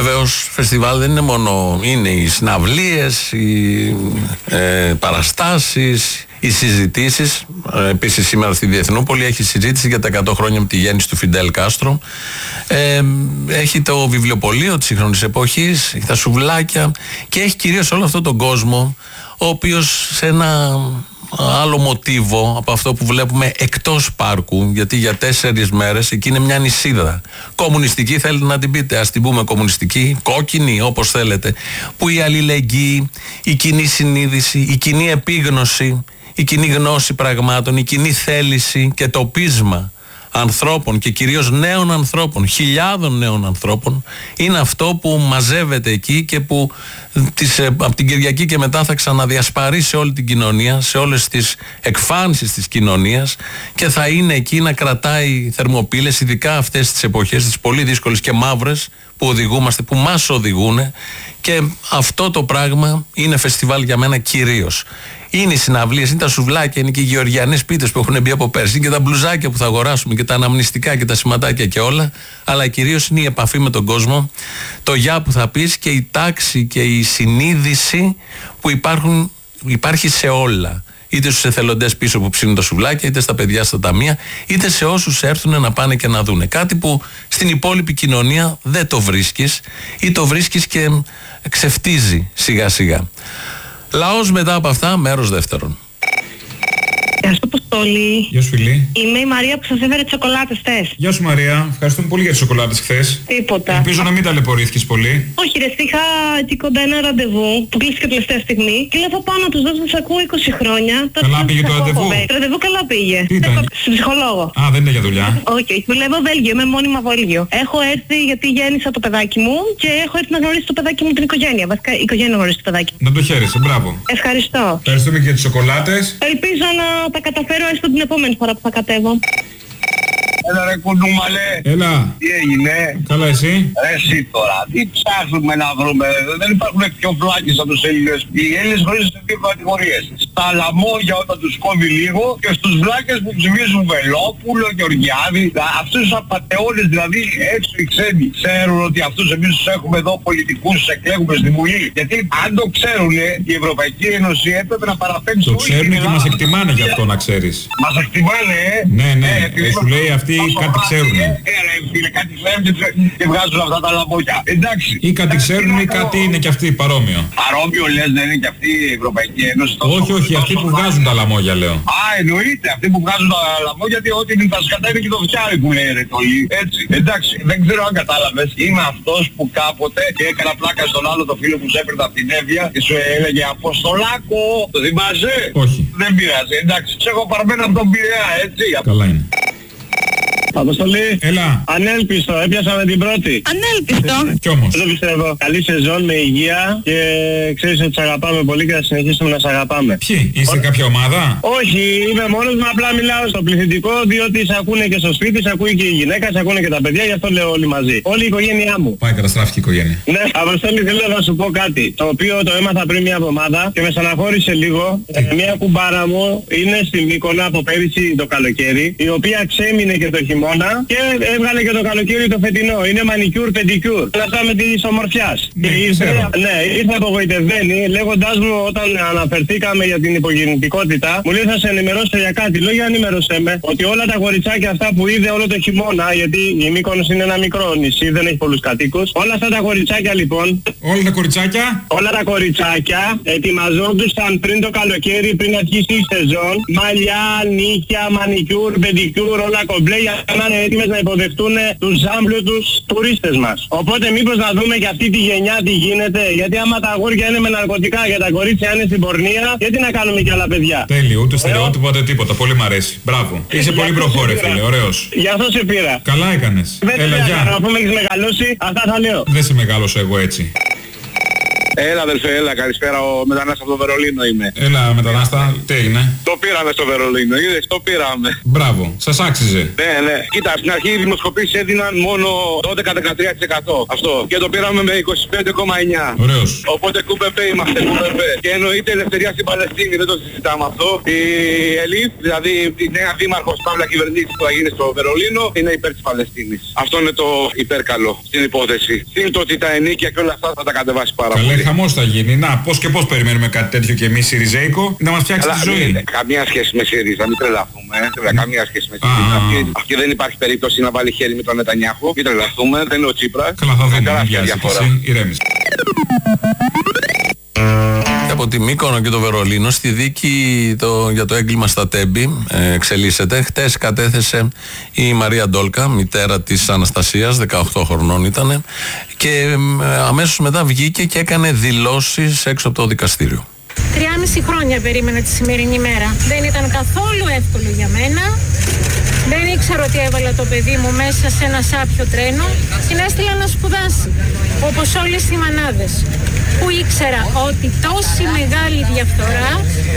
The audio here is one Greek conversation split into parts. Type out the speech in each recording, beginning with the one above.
Βεβαίως, φεστιβάλ δεν είναι μόνο, είναι οι συναυλίες, οι παραστάσεις, οι συζητήσεις. Επίσης σήμερα στη Διεθνούπολη έχει συζήτηση για τα 100 χρόνια από τη γέννηση του Φιντέλ Κάστρο. Έχει το βιβλιοπωλείο της σύγχρονης εποχής, έχει τα σουβλάκια και έχει κυρίως όλο αυτόν τον κόσμο, ο οποίος σε ένα άλλο μοτίβο από αυτό που βλέπουμε εκτός πάρκου, γιατί για 4 μέρες εκεί είναι μια νησίδα. Κομμουνιστική θέλετε να την πείτε, ας την πούμε κομμουνιστική, κόκκινη, όπως θέλετε, που η αλληλεγγύη, η κοινή συνείδηση, η κοινή επίγνωση, η κοινή γνώση πραγμάτων, η κοινή θέληση και το πείσμα ανθρώπων και κυρίως νέων ανθρώπων, χιλιάδων νέων ανθρώπων, είναι αυτό που μαζεύεται εκεί και που από την Κυριακή και μετά θα ξαναδιασπαρεί σε όλη την κοινωνία, σε όλες τις εκφάνσεις της κοινωνίας και θα είναι εκεί να κρατάει θερμοπύλες, ειδικά αυτές τις εποχές, τις πολύ δύσκολες και μαύρες που οδηγούμαστε, που μας οδηγούν, και αυτό το πράγμα είναι φεστιβάλ για μένα κυρίως. Είναι οι συναυλίες, είναι τα σουβλάκια, είναι και οι γεωργιανές πίτες που έχουν μπει από πέρσι, είναι και τα μπλουζάκια που θα αγοράσουμε και τα αναμνηστικά και τα σηματάκια και όλα. Αλλά κυρίως είναι η επαφή με τον κόσμο, το γεια που θα πεις και η τάξη και η συνείδηση που υπάρχει σε όλα. Είτε στους εθελοντές πίσω που ψήνουν τα σουβλάκια, είτε στα παιδιά στα ταμεία, είτε σε όσους έρθουν να πάνε και να δούνε. Κάτι που στην υπόλοιπη κοινωνία δεν το βρίσκεις ή το βρίσκεις και ξεφτίζει σιγά σιγά. Λαός μετά από αυτά, μέρος δεύτερον. Γεια σου, Αποστόλη. Γεια σου, φίλη. Είμαι η Μαρία που σας έφερε τις σοκολάτες χθες. Γεια σου, Μαρία. Ευχαριστούμε πολύ για τις σοκολάτες χθες. Τίποτα. Ελπίζω να μην ταλαιπωρήθηκες πολύ. Όχι, ρε, είχα εκεί κοντά ένα ραντεβού που κλείστηκε τελευταία στιγμή και λέω θα πάω να τους δώσω, τους ακούω 20 χρόνια. Καλά πήγε το ραντεβού. Το ραντεβού καλά πήγε. Τι ήταν? Στον ψυχολόγο. Α, δεν είναι για δουλειά. Όχι, δουλεύω Βέλγιο, είμαι μόνιμα Βέλγιο. Έχω έρθει γιατί γέννησα το παιδάκι μου και έχω έρθει να γνωρίσω το παιδάκι μου την οικογένεια. Βασικά η οικογένεια γνωρίζει το παιδάκι. Να το χαίρεσαι, μπράβο. Ευχαριστώ. Ευχαριστούμε και για τις σοκολάτες. Ελπίζω να τα καταφέρω έστω την επόμενη φορά που θα κατέβω. Έλα ρε κουνούμαλε. Έλα. Τι έγινε? Καλά εσύ? Εσύ τώρα. Τι ψάχνουμε να βρούμε? Δεν υπάρχουν πιο βλάκες από τους Έλληνες. Οι Έλληνες χωρίζονται σε 2 κατηγορίες. Στα λαμόγια όταν τους κόβει λίγο και στους βλάκες που ψηφίζουν Βελόπουλο, Γεωργιάδη. Αυτούς τους απατεώνες δηλαδή έξω οι ξένοι ξέρουν ότι αυτούς εμείς τους έχουμε εδώ πολιτικούς, τους εκλέγουμε στη Βουλή. Γιατί αν το ξέρουν η Ευρωπαϊκή Ένωση έπρεπε να παραφέρει το ξέρουν και μας εκτιμάνε γι' αυτό να ξέρεις. Μας εκτιμάνε, Ναι, σου λέει αυτοί κάτι ξέρουν. Φίλε, κάτι ξέρουν και βγάζουν αυτά τα λαμπόκια. Εντάξει. Ή κάτι ξέρουν ή κάτι είναι και αυτοί παρόμοιο. Παρόμοιο λες, δεν είναι και αυτή η Ευρωπαϊκή Ένωση? Όχι, αυτοί που βγάζουν τα λαμόγια λέω. Α, εννοείται, αυτοί που βγάζουν τα λαμόγια, γιατί ό,τι είναι τα σκατά είναι και το φτιάρι που λέει ρε τολί. Έτσι, εντάξει, δεν ξέρω αν κατάλαβες. Είμαι αυτός που κάποτε και έκανα πλάκα στον άλλο το φίλο που σε έπαιρνε από την Εύβοια και σου έλεγε Αποστολάκο. Το θυμάσαι? Όχι. Δεν πειράζει, εντάξει. Σε έχω παρμένο από τον Πειραιά, έτσι. Καλά είναι. Αποστολή. Έλα. Ανέλπιστο, έπιασαμε την πρώτη. Ανέλπιστο. Κι όμως. Δεν το πιστεύω. Καλή σεζόν με υγεία και ξέρεις ότι σε αγαπάμε πολύ και θα συνεχίσουμε να σε αγαπάμε. Ποιοι, είστε κάποια ομάδα? Όχι, είμαι μόνος μου, απλά μιλάω στο πληθυντικό διότι σε ακούνε και στο σπίτι, σε ακούει και η γυναίκα, σε ακούνε και τα παιδιά, γι' αυτό λέω όλοι μαζί. Όλη η οικογένειά μου. Πάει, καταστράφηκε η οικογένεια. Ναι, Αποστόλη, θέλω να σου πω κάτι, το οποίο το έμαθα πριν μια εβδομάδα και με στεναχώρησε λίγο. Μια κουμπάρα μου είναι στη Μύκονα από πέρυσι το καλοκαίρι, η οποία ξέμεινε και το χειμώνα και έβγαλε και το καλοκαίρι το φετινό. Είναι μανικιούρ, πεντικιούρ. Αυτά με της ομορφιάς. Ναι, και ήρθε απογοητευμένη λέγοντάς μου όταν αναφερθήκαμε για την υπογεννητικότητα, μου λέει θα σε ενημερώσω για κάτι. Λέω για ενημερώσέ με ότι όλα τα κοριτσάκια αυτά που είδε όλο το χειμώνα, γιατί η Μύκονος είναι ένα μικρό νησί, δεν έχει πολλούς κατοίκους. Όλα αυτά τα κοριτσάκια λοιπόν. Όλα τα κοριτσάκια. Όλα τα κοριτσάκια ετοιμαζόντουσαν πριν το καλοκαίρι, πριν αρχίσει η σεζόν. Μαλλιά, νύχια, μανικιούρ, πεντικιούρ, όλα κομπλέ για να είναι έτοιμες να υποδεχτούν τους ζάμπλουτους τουρίστες μας. Οπότε μήπως να δούμε και αυτή τη γενιά τι γίνεται. Γιατί άμα τα αγόρια είναι με ναρκωτικά και τα κορίτσια είναι στην πορνεία, γιατί να κάνουμε κι άλλα παιδιά. Τέλειο, ούτε στερεότυπο ούτε τίποτα. Πολύ μ' αρέσει. Μπράβο. Είσαι πολύ προχώρε, φίλε. Ωραίος. Γι' αυτό σε πήρα. Καλά έκανες. Δεν Έλα, να γεια. πούμε έχεις μεγαλώσει, αυτά θα λέω. Δεν σε μεγάλωσα εγώ έτσι. Έλα αδελφέ, έλα, καλησπέρα, ο μετανάστας από το Βερολίνο είμαι. Έλα μετανάστα, τι είναι? Το πήραμε στο Βερολίνο, είδες, το πήραμε. Μπράβο, σας άξιζε. Ναι. Κοίτα, στην αρχή οι δημοσκοπήσεις έδιναν μόνο 12-13%. Αυτό. Και το πήραμε με 25,9%. Ωραίος. Οπότε κουπεπέ είμαστε, κουπεπέ. Και εννοείται ελευθερία στην Παλαιστίνη, δεν το συζητάμε αυτό. Η Ελίφ, δηλαδή η νέα δήμαρχος Παύλα κυβερνήση που θα γίνει στο Βερολίνο, είναι υπέρ της Παλαιστίνης. Αυτό είναι το υπέρκαλο στην υπόθεση. Συν το ότι τα ενίκια και όλα αυτά θα τα κατεβάσει πάρα πολύ. Καλέ, χαμός θα γίνει. Να, πώς και πώς περιμένουμε κάτι τέτοιο και εμείς Σιριζέικο να μας φτιάξει τη ζωή. Καμία σχέση με ΣΥΡΙΖΑ, μην τρελαθούμε. Καμία σχέση με ΣΥΡΙΖΑ. Αυτή δεν υπάρχει περίπτωση να βάλει χέρι με τον Νετανιάχου. Μην τρελαθούμε, δεν είναι ο Τσίπρας. Καλά, θα δούμε. Τεράστια διαφορά. Ηρέμησε. Από τη Μύκονο και το Βερολίνο στη δίκη για το έγκλημα στα Τέμπη εξελίσσεται. Χτες κατέθεσε η Μαρία Ντόλκα, μητέρα της Αναστασίας, 18 χρονών ήτανε, και αμέσως μετά βγήκε και έκανε δηλώσεις έξω από το δικαστήριο. 3,5 χρόνια περίμενα τη σημερινή μέρα. Δεν ήταν καθόλου εύκολο για μένα. Δεν ήξερα ότι έβαλα το παιδί μου μέσα σε ένα σάπιο τρένο και να έστειλα να σπουδάσει, όπως όλες οι μανάδες, που ήξερα ότι τόση μεγάλη διαφθορά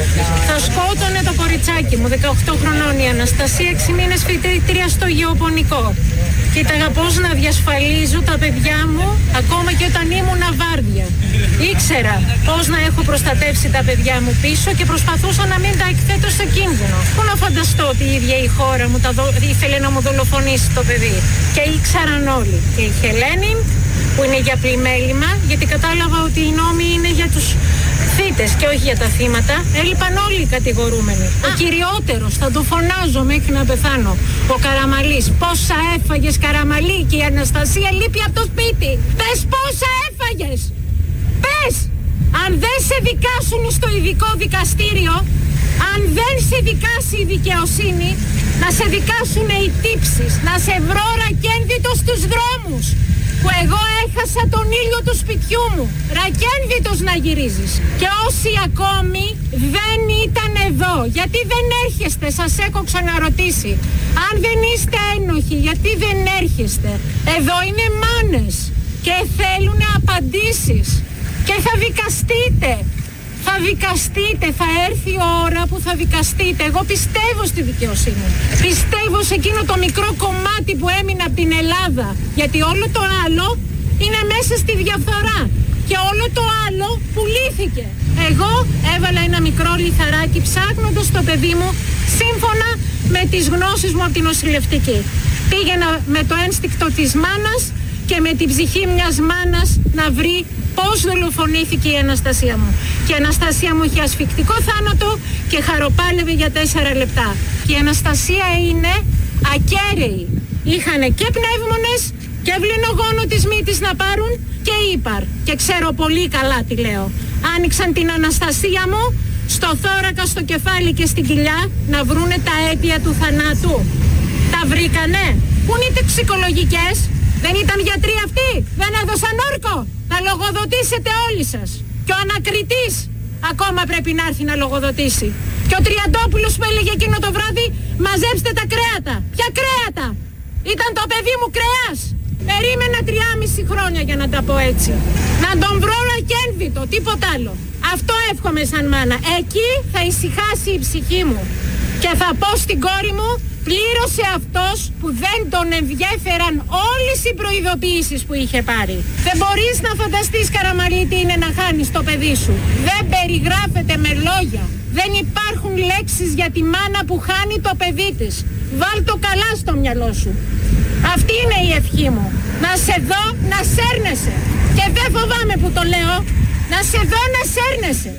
θα σκότωνε το κοριτσάκι μου, 18 χρονών η Αναστασία, 6 μήνες φοιτήτρια στο γεωπονικό. Κοίταγα πώς να διασφαλίζω τα παιδιά μου ακόμα και όταν ήμουν βάρδια. Ήξερα πώς να έχω προστατεύσει τα παιδιά μου πίσω και προσπαθούσα να μην τα εκθέτω σε κίνδυνο. Πού να φανταστώ ότι η ίδια η χώρα μου ήθελε να μου δολοφονήσει το παιδί. Και ήξεραν όλοι. Και η Χελένη, που είναι για πλημέλημα, γιατί κατάλαβα ότι οι νόμοι είναι για τους θύτες και όχι για τα θύματα, έλειπαν όλοι οι κατηγορούμενοι. Ο κυριότερος, θα το φωνάζω μέχρι να πεθάνω, ο Καραμαλής. Πόσα έφαγες, Καραμαλή? Και η Αναστασία λείπει από το σπίτι. Πες πόσα έφαγες! Πες! Αν δεν σε δικάσουν στο ειδικό δικαστήριο, αν δεν σε δικάσει η δικαιοσύνη, να σε δικάσουν οι τύψεις, να σε βρω ρακένδυτο στους δρόμους, που εγώ έχασα τον ήλιο του σπιτιού μου. Ρακένδυτος να γυρίζεις. Και όσοι ακόμη δεν ήταν εδώ, γιατί δεν έρχεστε? Σας έχω ξαναρωτήσει. Αν δεν είστε ένοχοι, γιατί δεν έρχεστε? Εδώ είναι μάνες και θέλουν απαντήσεις. Και θα δικαστείτε. Θα δικαστείτε, θα έρθει η ώρα που θα δικαστείτε. Εγώ πιστεύω στη δικαιοσύνη. Πιστεύω σε εκείνο το μικρό κομμάτι που έμεινε από την Ελλάδα. Γιατί όλο το άλλο είναι μέσα στη διαφθορά. Και όλο το άλλο πουλήθηκε. Εγώ έβαλα ένα μικρό λιθαράκι ψάχνοντας το παιδί μου σύμφωνα με τις γνώσεις μου από την νοσηλευτική. Πήγαινα με το ένστικτο της μάνας και με την ψυχή μιας μάνας να βρει πώς δολοφονήθηκε η Αναστασία μου. Και η Αναστασία μου είχε ασφυκτικό θάνατο και χαροπάλευε για 4 λεπτά. Και η Αναστασία είναι ακέραιη. Είχανε και πνεύμονες και βληνογόνο της μύτης να πάρουν και ύπαρ. Και ξέρω πολύ καλά τι λέω. Άνοιξαν την Αναστασία μου στο θώρακα, στο κεφάλι και στην κοιλιά να βρούνε τα αίτια του θανάτου. Τα βρήκανε. Πού είναι οι τοξικολογικές? Δεν ήταν γιατροί αυτοί? Δεν έδωσαν όρκο? Να λογοδοτήσετε όλοι σας. Και ο ανακριτής ακόμα πρέπει να έρθει να λογοδοτήσει. Και ο Τριαντόπουλος που έλεγε εκείνο το βράδυ, μαζέψτε τα κρέατα. Ποια κρέατα? Ήταν το παιδί μου κρέας? Περίμενα 3,5 χρόνια για να τα πω έτσι. Να τον βρω ρακένδυτο, τίποτα άλλο. Αυτό εύχομαι σαν μάνα. Εκεί θα ησυχάσει η ψυχή μου. Και θα πω στην κόρη μου, πλήρωσε αυτός που δεν τον ενδιέφεραν όλες οι προειδοποιήσεις που είχε πάρει. Δεν μπορείς να φανταστείς, Καραμαλή, τι είναι να χάνεις το παιδί σου. Δεν περιγράφεται με λόγια. Δεν υπάρχουν λέξεις για τη μάνα που χάνει το παιδί της. Βάλ το καλά στο μυαλό σου. Αυτή είναι η ευχή μου. Να σε δω να σέρνεσαι. Και δεν φοβάμαι που το λέω. Να σε δω να σέρνεσαι.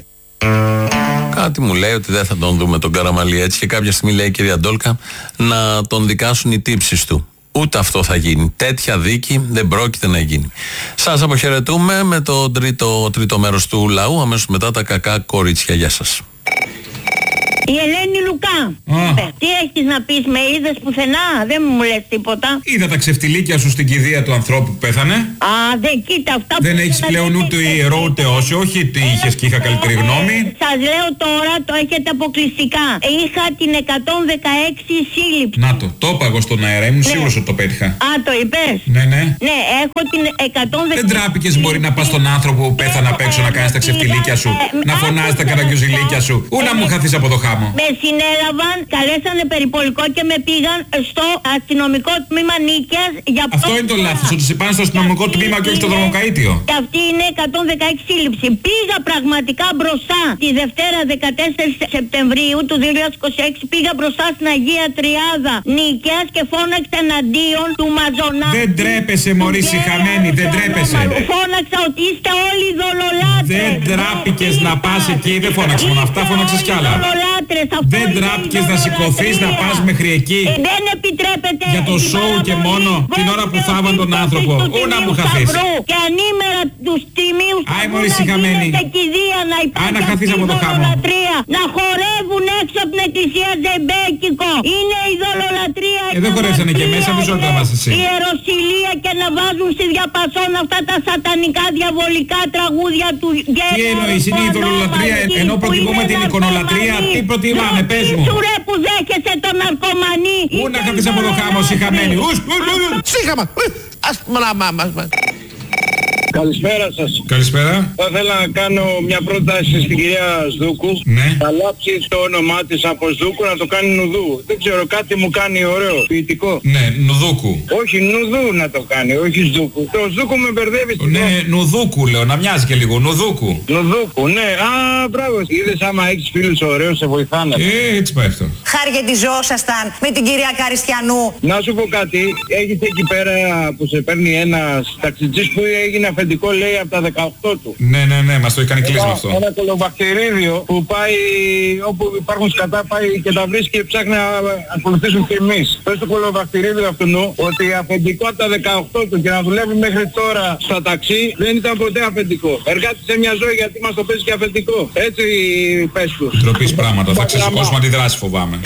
Κάτι μου λέει ότι δεν θα τον δούμε τον Καραμαλή έτσι, και κάποια στιγμή λέει η κυρία Ντόλκα να τον δικάσουν οι τύψεις του. Ούτε αυτό θα γίνει. Τέτοια δίκη δεν πρόκειται να γίνει. Σας αποχαιρετούμε με το τρίτο μέρος του λαού. Αμέσως μετά τα κακά κορίτσια. Γεια σας. Η Ελένη Λουκά. Τι έχεις να πεις, με είδες πουθενά? Δεν μου λες τίποτα. Είδα τα ξεφτιλίκια σου στην κηδεία του ανθρώπου που πέθανε. Δεν κοίτα αυτά. Δεν έχεις πλέον ούτε ιερό ούτε όσιο. Όχι τι είχες και είχα καλύτερη γνώμη. Σας λέω τώρα, το έχετε αποκλειστικά. Είχα την 116 σύλληψη. Να το είπα εγώ στον αέρα, ήμουν σίγουρος ότι το πέτυχα. Το είπες? Ναι. Ναι, έχω την 116. Δεν τράπηκες μπορεί να πας στον άνθρωπο που πέθανε απ' έξω να κάνεις τα ξεφτιλίκια σου, να φωνάζεις τα καραγκιουζιλίκια σου, ού να μου χαθείς από το χάμο. Με συνέλαβαν, καλέσανε περιπολικό και με πήγαν στο αστυνομικό τμήμα Νίκαιας για αυτό είναι το λάθος, ότι σε πάνε στο αστυνομικό τμήμα και όχι στο δρομοκαΐτιο. Και αυτή είναι 116 σύλληψη. Πήγα πραγματικά μπροστά τη Δευτέρα 14 Σεπτεμβρίου του 2026, πήγα μπροστά στην Αγία Τριάδα Νίκαιας και φώναξα εναντίον του Μαζονάκη. Δεν τρέπεσαι μωρή συχαμένη, δεν τρέπεσαι. Φώναξα ότι είστε όλοι δολολάτρες. Δεν τράπηκες να πας εκεί, δεν φώναξες μόνο αυτά, φώναξες κι άλλα. Δεν τράπηκες να σηκωθείς να πας μέχρι εκεί. Δεν επιτρέπεται. Για το σοου και μόνο, την ώρα που θάβαν τον άνθρωπο. Ού να μου χαθείς. Και ανήμερα τους τιμίους που γίνεται κηδεία να υπάρχει αυτή η δολολατρία. Να χορεύουν έξω από την εκκλησία ζεμπέκικο. Είναι η δολολατρία. Δεν χορεύσανε και μέσα, δεν ζω μας εσύ. Ιεροσυλία και να βάζουν στη διαπασόν αυτά τα σατανικά διαβολικά τραγούδια του γέρου. Τι εννοείς, είναι η δολολατρία, ενώ προτιμούμε την εικονολατρία, τι προτιμάμε, πες μου. Σου ρε που δέχεσαι τον ναρκωμανή. Πού να χαθείς από το χάμο, συχαμένη. Σύγχαμα. Καλησπέρα σας. Καλησπέρα. Θα ήθελα να κάνω μια πρόταση στην κυρία Σδούκου. Ναι. Θα αλλάξει το όνομά της από Σδούκου να το κάνει Νουδού. Δεν ξέρω, κάτι μου κάνει ωραίο, ποιητικό. Ναι, Νουδούκου. Όχι, Νουδού να το κάνει, όχι Σδούκου. Το Σδούκου με μπερδεύει. Ναι, Νουδούκου λέω, να μοιάζει και λίγο, Νουδούκου. Νουδούκου, ναι. Μπράβο. Είδες άμα έχεις φίλους ωραίους σε βοηθάνε. Έτσι πάει αυτό. Χαριετιζόσασταν με την κυρία Καριστιανού. Να σου πω κάτι, έχεις εκεί πέρα που σε παίρνει ένας ταξιτζής που έγινε αφεντικό λέει από τα 18 του. Ναι, μας το έχει κάνει κλείσμα αυτό. Ένα κολοβακτηρίδιο που πάει όπου υπάρχουν σκατά, πάει και τα βρίσκει και ψάχνει να ακολουθήσουν και εμείς. Πες το κολοβακτηρίδιο αυτού ότι αφεντικό από τα 18 του και να δουλεύει μέχρι τώρα στα ταξί δεν ήταν ποτέ αφεντικό. Εργάτη σε μια ζωή γιατί μας το παίζει και αφεντικό. Έτσι πες τους. Τροπής πράγματα, θα ξεσηκώσουμε αντιδράση φοβάμαι.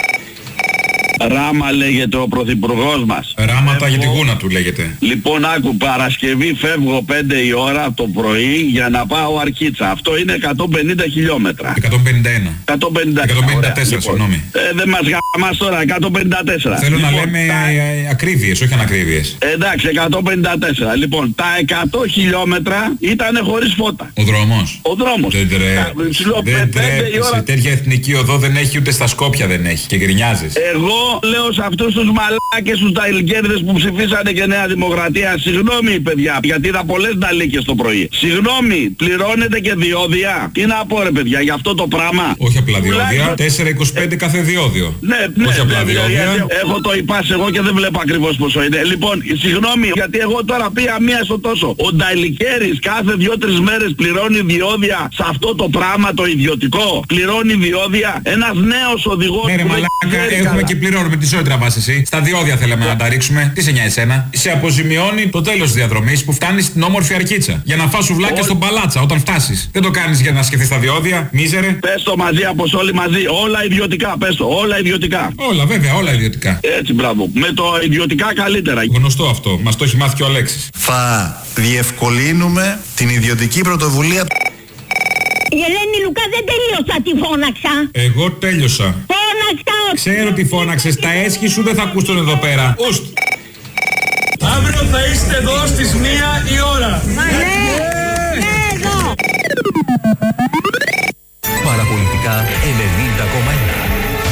Ράμα λέγεται ο πρωθυπουργός μας. Ράματα για τη γούνα του λέγεται. Λοιπόν άκου, Παρασκευή φεύγω 5 η ώρα το πρωί για να πάω Αρκίτσα. Αυτό είναι 150 χιλιόμετρα. 151. 154, συγγνώμη. Δεν μας γαμάς τώρα, 154. Θέλω να λέμε ακρίβειες, όχι ανακρίβειες. Εντάξει, 154. Λοιπόν, τα 100 χιλιόμετρα ήταν χωρίς φώτα. Ο δρόμος. Ο δρόμος. Δεν τρέπεσαι. Τέτοια εθνική οδό δεν έχει, ούτε στα Σκόπια δεν έχει. Και γκρινιάζεις. Εγώ λέω σε αυτούς τους μαλάκες, τους ταϊλγκέρδες που ψηφίσανε και Νέα Δημοκρατία, συγγνώμη παιδιά, γιατί είδα πολλές νταλίκες το πρωί. Συγγνώμη, πληρώνετε και διόδια. Τι να πω ρε παιδιά, για αυτό το πράγμα. Όχι απλά διόδια, 4,25 κάθε διόδιο. Ναι, όχι απλά διόδια. Έχω το υπάς εγώ και δεν βλέπω ακριβώς πόσο είναι. Λοιπόν, συγγνώμη, γιατί εγώ τώρα πήγα μία στο τόσο. Ο νταλικέρης κάθε 2-3 μέρες πληρώνει διόδια σε αυτό το πράγμα το ιδιωτικό. Πληρώνει διόδια. Ένας νέος οδηγός. Ναι, ρε μαλάκα, έχουμε και πληρώνουμε. Τι ζωή τραβάς εσύ. Στα διόδια θέλαμε να τα ρίξουμε. Τι σε νοιάζει εσένα. Σε αποζημιώνει το τέλος της διαδρομής που φτάνεις στην όμορφη Αρκίτσα. Για να φας σουβλάκια στον Παλάτσα όταν φτάσεις. Δεν το κάνεις για να σκεφτείς τα διόδια, μίζερε. Πες το μαζί, όλοι μαζί. Όλα ιδιωτικά, πες το. Όλα ιδιωτικά. Όλα, βέβαια, όλα ιδιωτικά. Έτσι, μπράβο. Με το ιδιωτικά καλύτερα. Γνωστό αυτό. Μας το έχει μάθει και ο Αλέξης. Θα διευκολύνουμε την ιδιωτική πρωτοβουλία. Η Ελένη Λουκά δεν τελείωσα, τη φώναξα. Εγώ τέλειωσα. Φώναξα. Ξέρω τι φώναξες. Τα έσχη σου δεν θα ακούσουν εδώ πέρα. Ουστ. Αύριο θα είστε εδώ στις 1 η ώρα. Ναι, εδώ. Παραπολιτικά 90,1.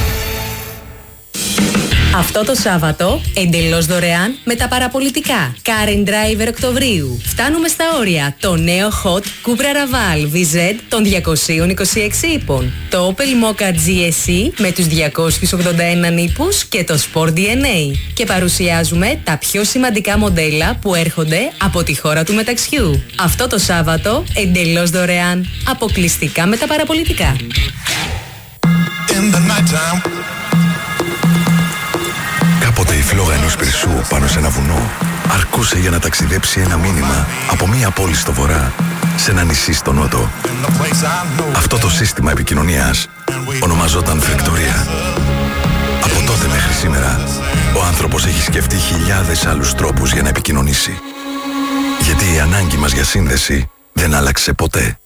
Αυτό το Σάββατο, εντελώς δωρεάν με τα παραπολιτικά. Car and Driver Οκτωβρίου. Φτάνουμε στα όρια. Το νέο Hot Cupra Raval VZ των 226 ύπων. Το Opel Mokka GSE με τους 281 ύπους και το Sport DNA. Και παρουσιάζουμε τα πιο σημαντικά μοντέλα που έρχονται από τη χώρα του μεταξιού. Αυτό το Σάββατο, εντελώς δωρεάν. Αποκλειστικά με τα παραπολιτικά. Κάποτε η φλόγα ενός πυρσού πάνω σε ένα βουνό αρκούσε για να ταξιδέψει ένα μήνυμα από μία πόλη στο βορρά σε ένα νησί στο νότο. Αυτό το σύστημα επικοινωνίας ονομαζόταν φεκτορία. Από τότε μέχρι σήμερα, ο άνθρωπος έχει σκεφτεί χιλιάδες άλλους τρόπους για να επικοινωνήσει. Γιατί η ανάγκη μας για σύνδεση δεν άλλαξε ποτέ.